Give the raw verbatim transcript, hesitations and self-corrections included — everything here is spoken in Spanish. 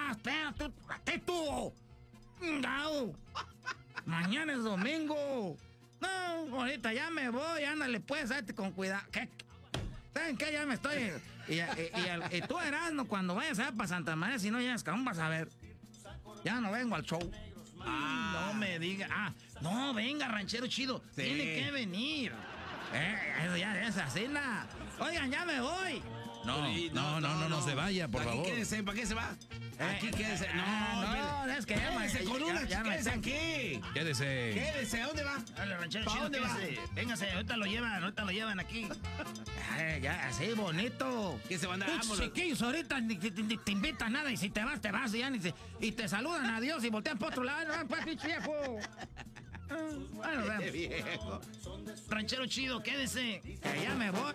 Ah, espera, tú, ¿qué tú? No. Mañana es domingo. No, ahorita ya me voy, ándale pues, date con cuidado. ¿Qué? ¿Saben qué? Ya me estoy... Y, y, y, y tú, Erasmo, cuando vayas a para Santa María, si no llegas, ¿cómo vas a ver? Ya no vengo al show. Ah, no me diga. Ah, no, venga, ranchero chido. Sí. Tiene que venir. Eh, eso ya es así, la. Oigan, ya me voy. No, no, no, no, no, no se vaya, por aquí favor. Quédese, ¿para qué se va? Aquí eh, quédese. No, no, no, es que ya quédese me, con ya, una, ya, ya quédese me, aquí. Quédese. Quédese, ¿a dónde va? Dale, ranchero ¿Para chido, dónde va? quédese. Véngase, ahorita lo llevan, ahorita lo llevan aquí. Eh, ya, así, bonito. ¿Qué se van a dar? Los chiquillos ahorita ni, ni, ni te invitan nada y si te vas, te vas y ya ni se, y te saludan a Dios y voltean para otro lado. No, pues, pinche viejo. Bueno, viejo. ranchero chido, quédese. Que ya me voy.